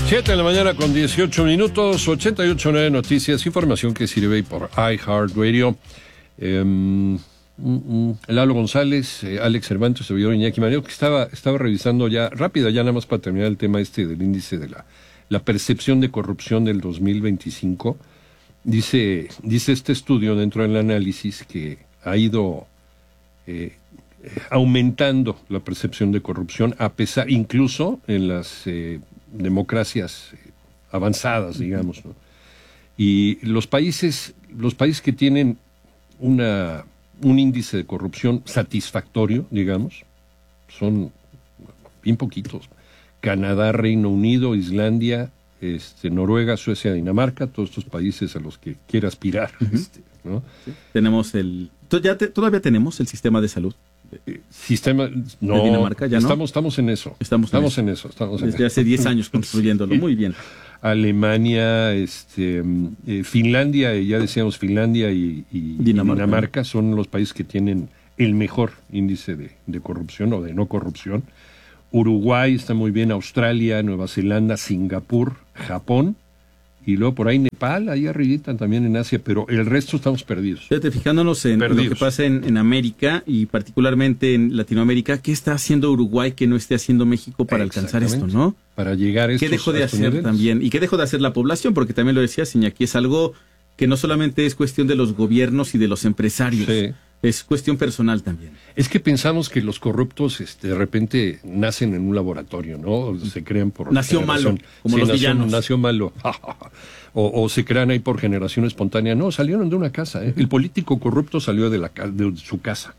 7 de la mañana con 18 minutos, 88.9 Noticias, información que sirve por iHeartRadio. Lalo González, Alex Cervantes, servidor Iñaki Manero, que estaba revisando ya, rápida, ya nada más para terminar el tema del índice de la percepción de corrupción del 2025. Dice este estudio dentro del análisis que ha ido aumentando la percepción de corrupción, a pesar, incluso en las democracias avanzadas, digamos, ¿no? Y los países que tienen un índice de corrupción satisfactorio, digamos, son bien poquitos. Canadá, Reino Unido, Islandia, Noruega, Suecia, Dinamarca, todos estos países a los que quiere aspirar, ¿no? Sí. Tenemos todavía tenemos el sistema de salud. No, de Dinamarca, ya no. Estamos en eso. Estamos en eso. Desde hace 10 años construyéndolo, muy bien. Alemania, Finlandia, ya decíamos Finlandia y Dinamarca son los países que tienen el mejor índice de corrupción o de no corrupción. Uruguay está muy bien, Australia, Nueva Zelanda, Singapur, Japón, y luego por ahí Nepal, ahí arribita también en Asia, pero el resto estamos perdidos. Fíjate, fijándonos en lo que pasa en América y particularmente en Latinoamérica, ¿qué está haciendo Uruguay que no esté haciendo México para alcanzar esto, no? Para llegar a estos, ¿qué dejó de hacer niveles también? ¿Y qué dejó de hacer la población? Porque también lo decía Iñaki, es algo que no solamente es cuestión de los gobiernos y de los empresarios. Sí. Es cuestión personal también. Es que pensamos que los corruptos de repente nacen en un laboratorio, ¿no? Se crean por nació malo, como los villanos. Nació malo. o se crean ahí por generación espontánea. No, salieron de una casa. El político corrupto salió de su casa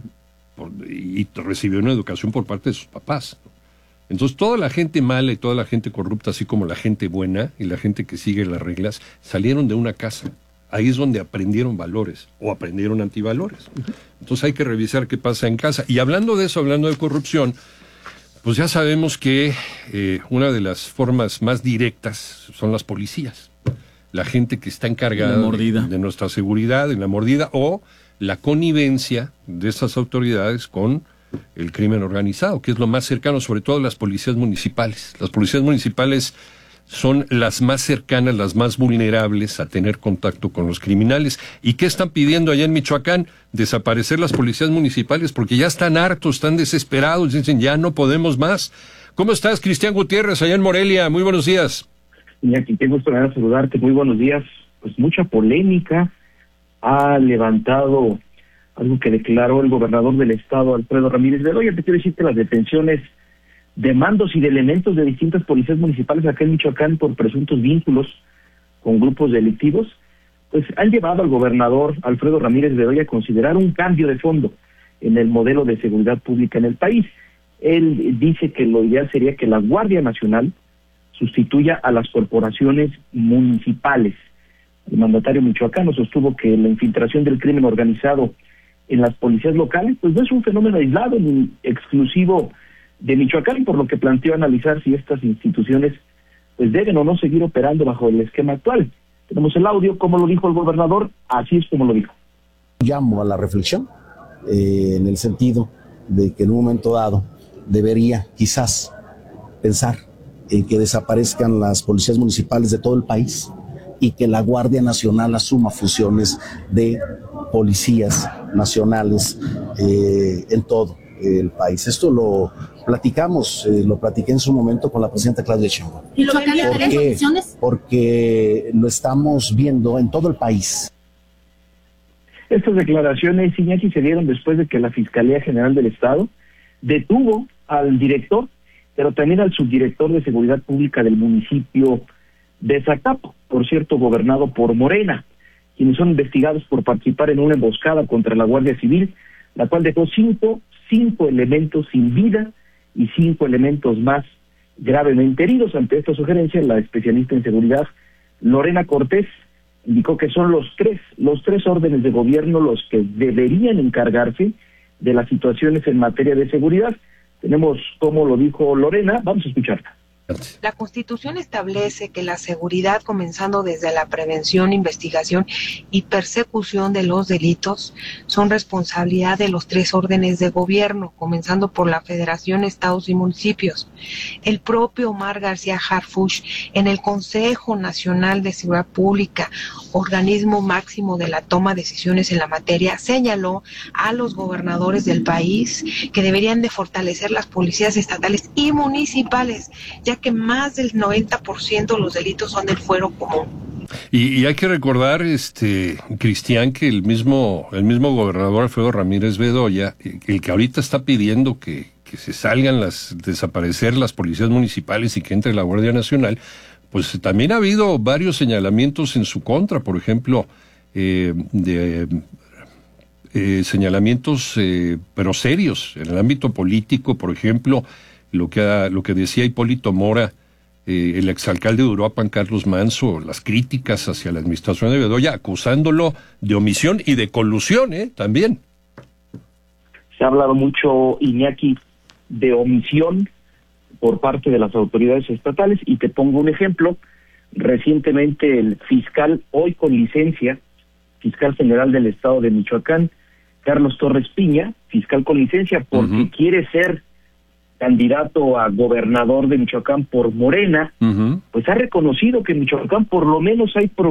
y recibió una educación por parte de sus papás. Entonces toda la gente mala y toda la gente corrupta, así como la gente buena y la gente que sigue las reglas, salieron de una casa. Ahí es donde aprendieron valores o aprendieron antivalores. Entonces hay que revisar qué pasa en casa. Y hablando de eso, hablando de corrupción, pues ya sabemos que una de las formas más directas son las policías. La gente que está encargada de nuestra seguridad, en la mordida, o la connivencia de esas autoridades con el crimen organizado, que es lo más cercano, sobre todo las policías municipales. Las policías municipales son las más cercanas, las más vulnerables a tener contacto con los criminales. ¿Y qué están pidiendo allá en Michoacán? Desaparecer las policías municipales porque ya están hartos, están desesperados, dicen ya no podemos más. ¿Cómo estás, Cristian Gutiérrez, allá en Morelia? Muy buenos días. Iñaki, qué gusto saludarte, muy buenos días. Pues mucha polémica ha levantado algo que declaró el gobernador del estado, Alfredo Ramírez Bedoya. Te quiero decir que las detenciones de mandos y de elementos de distintas policías municipales acá en Michoacán por presuntos vínculos con grupos delictivos, pues han llevado al gobernador Alfredo Ramírez Bedoya a considerar un cambio de fondo en el modelo de seguridad pública en el país. Él dice que lo ideal sería que la Guardia Nacional sustituya a las corporaciones municipales. El mandatario michoacano sostuvo que la infiltración del crimen organizado en las policías locales pues no es un fenómeno aislado ni exclusivo de Michoacán, por lo que planteó analizar si estas instituciones pues deben o no seguir operando bajo el esquema actual. Tenemos el audio, como lo dijo el gobernador, así es como lo dijo. Llamo a la reflexión en el sentido de que en un momento dado debería quizás pensar en que desaparezcan las policías municipales de todo el país y que la Guardia Nacional asuma funciones de policías nacionales en todo el país. Esto lo platicamos, lo platiqué en su momento con la presidenta Claudia Sheinbaum. ¿Y lo cambian tres funciones? Porque lo estamos viendo en todo el país. Estas declaraciones, Iñaki, se dieron después de que la Fiscalía General del Estado detuvo al director, pero también al subdirector de Seguridad Pública del municipio de Zacapo, por cierto, gobernado por Morena, quienes son investigados por participar en una emboscada contra la Guardia Civil, la cual dejó cinco elementos sin vida y 5 elementos más gravemente heridos. Ante esta sugerencia, la especialista en seguridad Lorena Cortés indicó que son los tres órdenes de gobierno los que deberían encargarse de las situaciones en materia de seguridad. Tenemos cómo lo dijo Lorena, vamos a escucharla. La Constitución establece que la seguridad, comenzando desde la prevención, investigación y persecución de los delitos, son responsabilidad de los 3 órdenes de gobierno, comenzando por la Federación, estados y municipios. El propio Omar García Harfuch, en el Consejo Nacional de Seguridad Pública, organismo máximo de la toma de decisiones en la materia, señaló a los gobernadores del país que deberían de fortalecer las policías estatales y municipales, ya que más del 90% de los delitos son del fuero común. Y hay que recordar, Cristian, que el mismo gobernador Alfredo Ramírez Bedoya, el que ahorita está pidiendo que se salgan desaparecer las policías municipales y que entre la Guardia Nacional, pues también ha habido varios señalamientos en su contra, por ejemplo, señalamientos pero serios en el ámbito político, por ejemplo, lo que decía Hipólito Mora, el exalcalde de Uruapan, Carlos Manso, las críticas hacia la administración de Bedoya, acusándolo de omisión y de colusión, también. Se ha hablado mucho, Iñaki, de omisión por parte de las autoridades estatales, y te pongo un ejemplo. Recientemente el fiscal, hoy con licencia, fiscal general del estado de Michoacán, Carlos Torres Piña, fiscal con licencia, porque quiere ser candidato a gobernador de Michoacán por Morena, pues ha reconocido que en Michoacán por lo menos hay